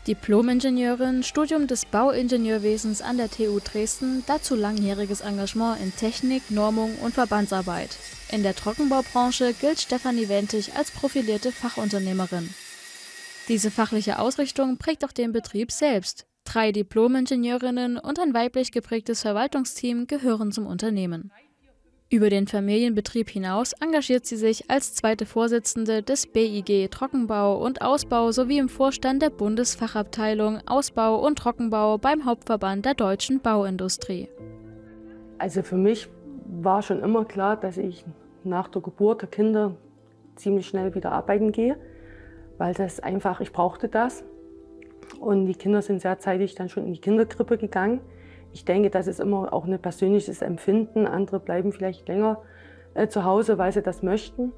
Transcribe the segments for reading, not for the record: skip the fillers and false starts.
Diplom-Ingenieurin, Studium des Bauingenieurwesens an der TU Dresden, dazu langjähriges Engagement in Technik, Normung und Verbandsarbeit. In der Trockenbaubranche gilt Stefanie Wentig als profilierte Fachunternehmerin. Diese fachliche Ausrichtung prägt auch den Betrieb selbst. 3 Diplom-Ingenieurinnen und ein weiblich geprägtes Verwaltungsteam gehören zum Unternehmen. Über den Familienbetrieb hinaus engagiert sie sich als zweite Vorsitzende des BIG Trockenbau und Ausbau sowie im Vorstand der Bundesfachabteilung Ausbau und Trockenbau beim Hauptverband der deutschen Bauindustrie. Also für mich war schon immer klar, dass ich nach der Geburt der Kinder ziemlich schnell wieder arbeiten gehe, weil das einfach, ich brauchte das. Und die Kinder sind sehr zeitig dann schon in die Kinderkrippe gegangen. Ich denke, das ist immer auch ein persönliches Empfinden. Andere bleiben vielleicht länger zu Hause, weil sie das möchten.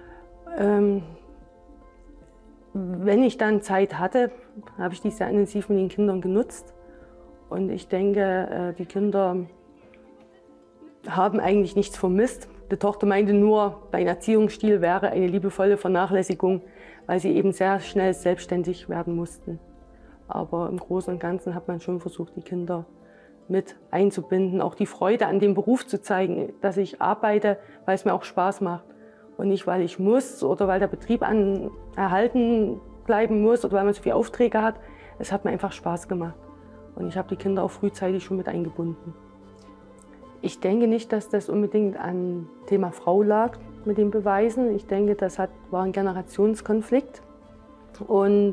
Wenn ich dann Zeit hatte, habe ich die sehr intensiv mit den Kindern genutzt. Und ich denke, die Kinder haben eigentlich nichts vermisst. Die Tochter meinte nur, mein Erziehungsstil wäre eine liebevolle Vernachlässigung, weil sie eben sehr schnell selbstständig werden mussten. Aber im Großen und Ganzen hat man schon versucht, die Kinder mit einzubinden, auch die Freude an dem Beruf zu zeigen, dass ich arbeite, weil es mir auch Spaß macht und nicht, weil ich muss oder weil der Betrieb erhalten bleiben muss oder weil man so viele Aufträge hat. Es hat mir einfach Spaß gemacht und ich habe die Kinder auch frühzeitig schon mit eingebunden. Ich denke nicht, dass das unbedingt an Thema Frau lag mit den Beweisen. Ich denke, das war ein Generationskonflikt und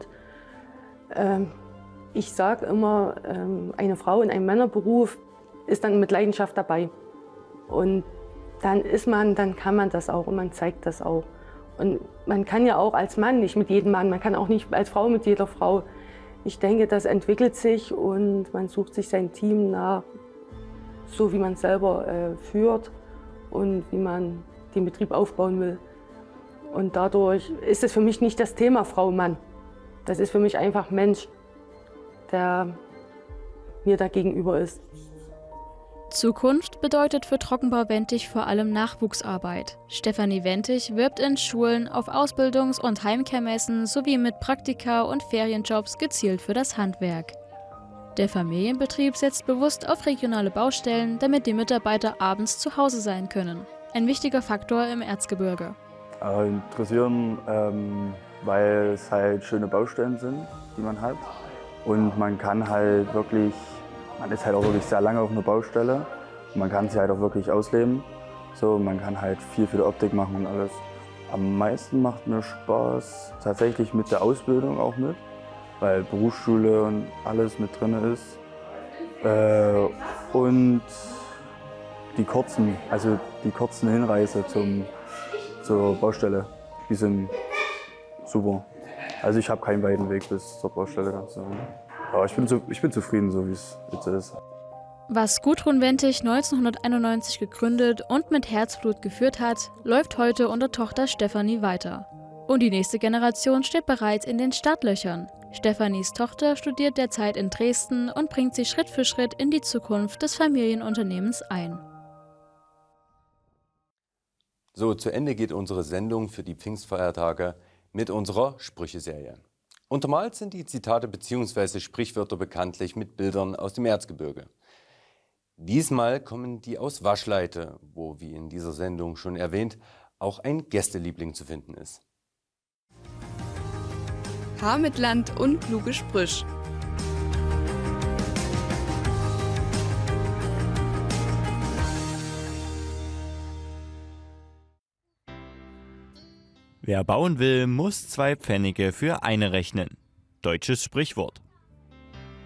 ich sage immer, eine Frau in einem Männerberuf ist dann mit Leidenschaft dabei. Und dann kann man das auch und man zeigt das auch. Und man kann ja auch als Mann nicht mit jedem Mann, man kann auch nicht als Frau mit jeder Frau. Ich denke, das entwickelt sich und man sucht sich sein Team nach, so wie man es selber führt und wie man den Betrieb aufbauen will. Und dadurch ist es für mich nicht das Thema Frau-Mann. Das ist für mich einfach Mensch, der mir da gegenüber ist. Zukunft bedeutet für Trockenbau Wentig vor allem Nachwuchsarbeit. Stefanie Wentig wirbt in Schulen, auf Ausbildungs- und Heimkehrmessen sowie mit Praktika und Ferienjobs gezielt für das Handwerk. Der Familienbetrieb setzt bewusst auf regionale Baustellen, damit die Mitarbeiter abends zu Hause sein können. Ein wichtiger Faktor im Erzgebirge. Interessieren, weil es halt schöne Baustellen sind, die man hat. Und man kann halt wirklich, man ist halt auch wirklich sehr lange auf einer Baustelle. Und man kann sich halt auch wirklich ausleben. So, man kann halt viel für die Optik machen und alles. Am meisten macht mir Spaß tatsächlich mit der Ausbildung auch mit, weil Berufsschule und alles mit drin ist. Und die kurzen Hinreise zur Baustelle, die sind super. Also ich habe keinen weiten Weg bis zur Baustelle. Aber ich bin zufrieden, so wie es jetzt ist. Was Gudrun Wentig 1991 gegründet und mit Herzblut geführt hat, läuft heute unter Tochter Stefanie weiter. Und die nächste Generation steht bereits in den Startlöchern. Stefanies Tochter studiert derzeit in Dresden und bringt sich Schritt für Schritt in die Zukunft des Familienunternehmens ein. So, zu Ende geht unsere Sendung für die Pfingstfeiertage mit unserer Sprücheserie. Untermalt sind die Zitate bzw. Sprichwörter bekanntlich mit Bildern aus dem Erzgebirge. Diesmal kommen die aus Waschleite, wo, wie in dieser Sendung schon erwähnt, auch ein Gästeliebling zu finden ist. Haar mit Land und kluge Sprüche. Wer bauen will, muss 2 Pfennige für eine rechnen. Deutsches Sprichwort.